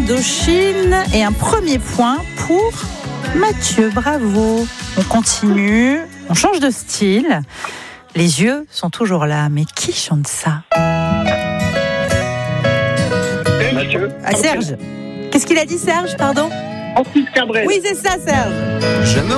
Indochine. Et un premier point pour Mathieu, bravo. On continue, on change de style. Les yeux sont toujours là, mais qui chante ça? Mathieu. Ah, Serge. Qu'est-ce qu'il a dit, Serge, pardon? Francis Cabrel. Oui, c'est ça, Serge. Je me